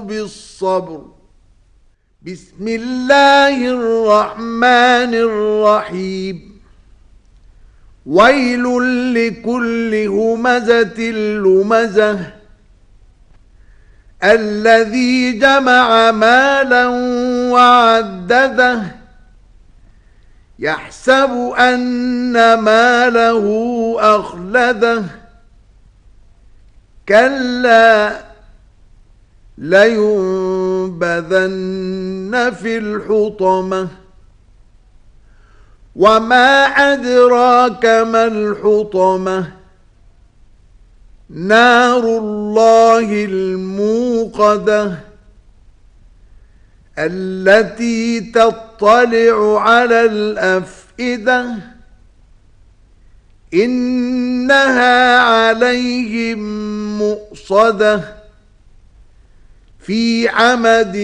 بالصبر. بسم الله الرحمن الرحيم. ويل لكل همزة لمزة الذي جمع مالا وعدده يحسب أن ماله أخلده كلا لينبذن في الحطمة وما أدراك ما الحطمة نار الله الموقدة التي تطلع على الأفئدة إنها عليهم مؤصدة في عمد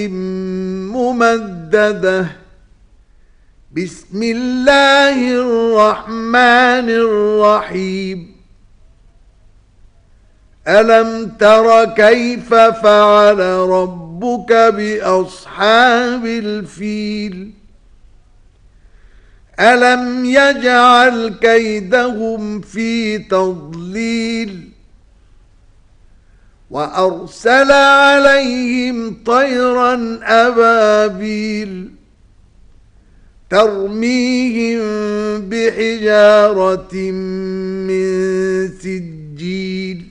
ممددة. بسم الله الرحمن الرحيم. ألم تر كيف فعل ربك بأصحاب الفيل ألم يجعل كيدهم في تضليل وأرسل عليهم طيرا أبابيل ترميهم بحجارة من سجيل